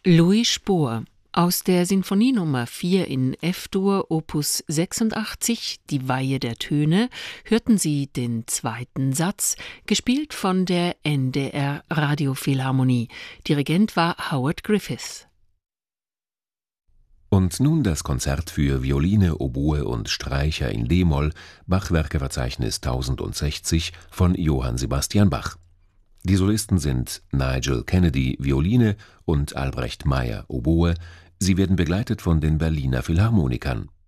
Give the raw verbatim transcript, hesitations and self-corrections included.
Louis Spohr aus der Sinfonienummer vier in F-Dur Opus sechsundachtzig, Die Weihe der Töne, hörten Sie den zweiten Satz, gespielt von der N D R Radiophilharmonie. Dirigent war Howard Griffiths. Und nun das Konzert für Violine, Oboe und Streicher in d-Moll, Bach-Werkeverzeichnis tausendsechzig von Johann Sebastian Bach. Die Solisten sind Nigel Kennedy, Violine, und Albrecht Meyer, Oboe. Sie werden begleitet von den Berliner Philharmonikern.